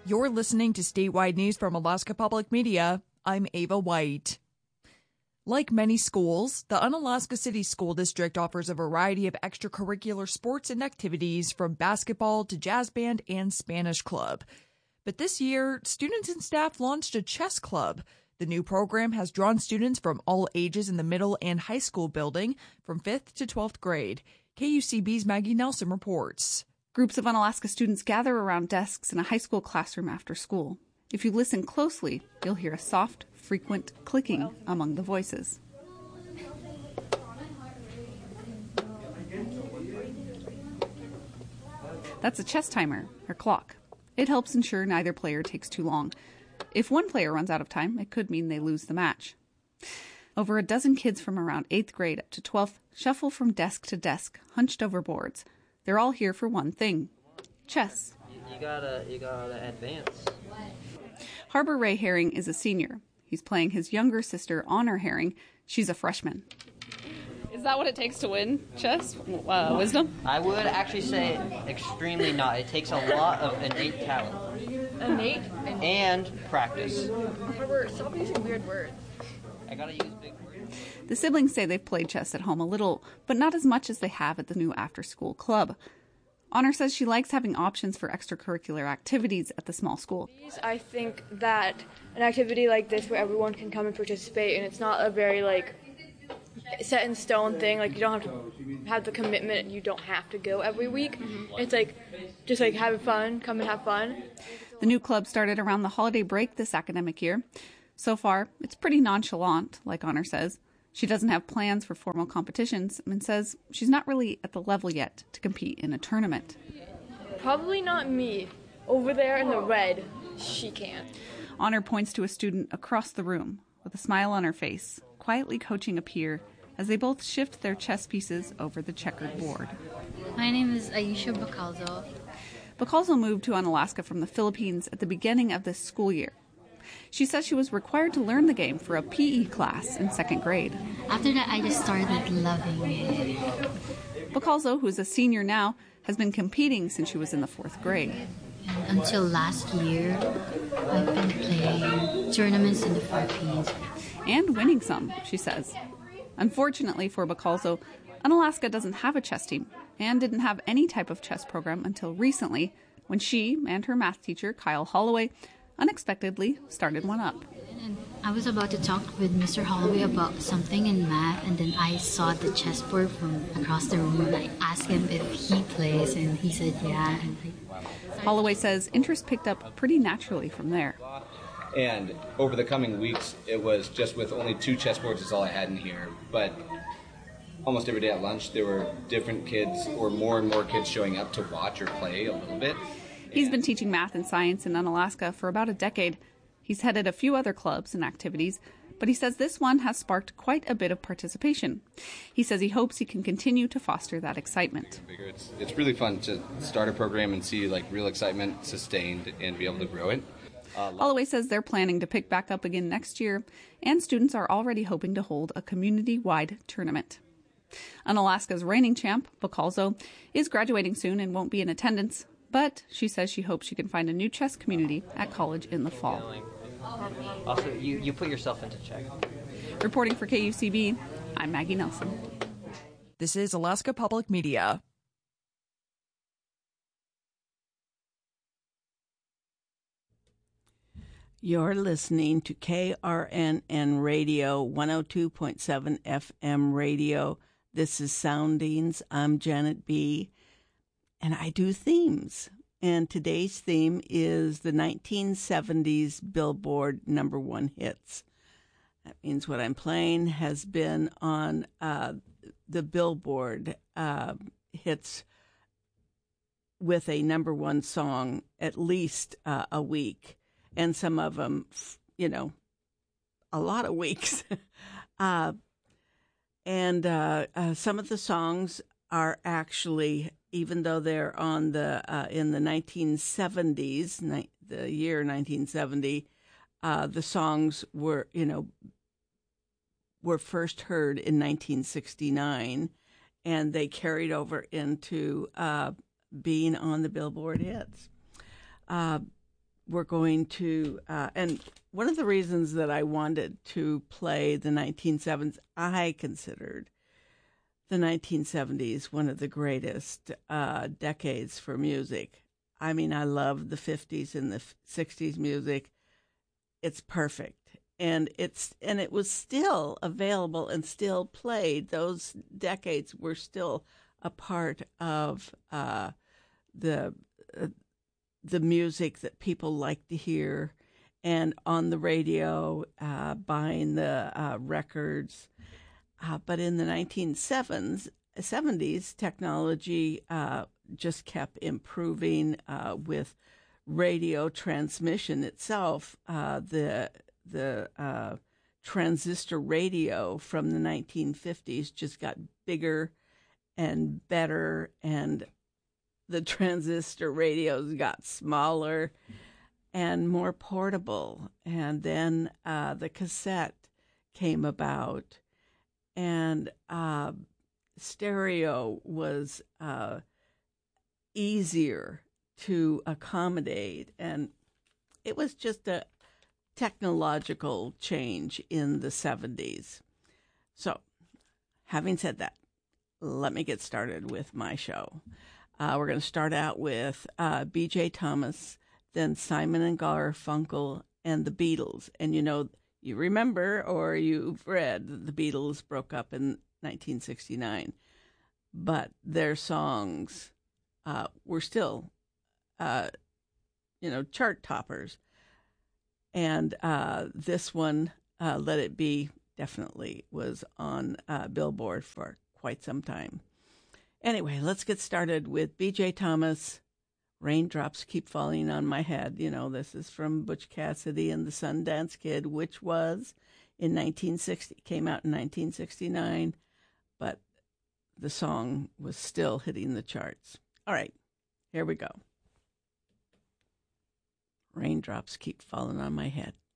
You're listening to statewide news from Alaska Public Media. I'm Ava White. Like many schools, the Unalaska City School District offers a variety of extracurricular sports and activities from basketball to jazz band and Spanish club. But this year, students and staff launched a chess club. The new program has drawn students from all ages in the middle and high school building from 5th to 12th grade. KUCB's Maggie Nelson reports. Groups of Unalaska students gather around desks in a high school classroom after school. If you listen closely, you'll hear a soft, frequent clicking among the voices. That's a chess timer, or clock. It helps ensure neither player takes too long. If one player runs out of time, it could mean they lose the match. Over a dozen kids from around 8th grade up to 12th shuffle from desk to desk, hunched over boards. They're all here for one thing: chess. You gotta advance. Harbor Ray Herring is a senior. He's playing his younger sister, Honor Herring. She's a freshman. Is that what it takes to win chess? Wisdom? I would actually say extremely not. It takes a lot of innate talent. Innate? And practice. Harbor, stop using weird words. I gotta use big words. The siblings say they've played chess at home a little, but not as much as they have at the new after-school club. Honor says she likes having options for extracurricular activities at the small school. I think that an activity like this where everyone can come and participate, and it's not a very, set in stone thing, you don't have to have the commitment, you don't have to go every week. It's just having fun, come and have fun. The new club started around the holiday break this academic year. So far, it's pretty nonchalant, like Honor says. She doesn't have plans for formal competitions and says she's not really at the level yet to compete in a tournament. Probably not me. Over there in the red, she can. Honor points to a student across the room with a smile on her face, quietly coaching a peer as they both shift their chess pieces over the checkered board. My name is Aisha Bacalzo. Bacalzo moved to Unalaska from the Philippines at the beginning of this school year. She says she was required to learn the game for a PE class in 2nd grade. After that, I just started loving it. Bacalzo, who's a senior now, has been competing since she was in the 4th grade. And until last year, I've been playing tournaments in the Philippines. And winning some, she says. Unfortunately for Bacalzo, Unalaska doesn't have a chess team and didn't have any type of chess program until recently, when she and her math teacher, Kyle Holloway, unexpectedly started one up. And I was about to talk with Mr. Holloway about something in math, and then I saw the chessboard from across the room, and I asked him if he plays, and he said yeah. And Holloway says interest picked up pretty naturally from there. And over the coming weeks, it was just with only 2 chessboards is all I had in here. But almost every day at lunch, there were different kids or more and more kids showing up to watch or play a little bit. He's been teaching math and science in Unalaska for about a decade. He's headed a few other clubs and activities, but he says this one has sparked quite a bit of participation. He says he hopes he can continue to foster that excitement. It's really fun to start a program and see real excitement sustained and be able to grow it. Holloway says they're planning to pick back up again next year, and students are already hoping to hold a community-wide tournament. Unalaska's reigning champ, Bacalzo, is graduating soon and won't be in attendance, but she says she hopes she can find a new chess community at college in the fall. Also, you put yourself into check. Reporting for KUCB, I'm Maggie Nelson. This is Alaska Public Media. You're listening to KRNN Radio, 102.7 FM radio. This is Soundings. I'm Janet B., and I do themes. And today's theme is the 1970s Billboard #1 hits. That means what I'm playing has been on the Billboard hits with a #1 song at least a week. And some of them, a lot of weeks. And some of the songs are actually, even though they're on in the 1970s, the year 1970, the songs were first heard in 1969, and they carried over into being on the Billboard hits. we're going to, and one of the reasons that I wanted to play the 1970s, I considered the 1970s one of the greatest decades for music. I mean, I love the 50s and the 60s music. It's perfect. And it was still available and still played. Those decades were still a part of the music that people like to hear, and on the radio, buying the records. But in the 1970s, technology just kept improving with radio transmission itself. The transistor radio from the 1950s just got bigger and better, and the transistor radios got smaller and more portable. And then the cassette came about, and stereo was easier to accommodate. And it was just a technological change in the 70s. So, having said that, let me get started with my show. We're going to start out with B.J. Thomas, then Simon and Garfunkel, and the Beatles. And you remember, or you've read, that the Beatles broke up in 1969. But their songs were still, chart toppers. And this one, Let It Be, definitely was on Billboard for quite some time. Anyway, let's get started with B.J. Thomas, Raindrops Keep Falling on My Head. This is from Butch Cassidy and the Sundance Kid, which was in 1960, came out in 1969, but the song was still hitting the charts. All right, here we go. Raindrops keep falling on my head.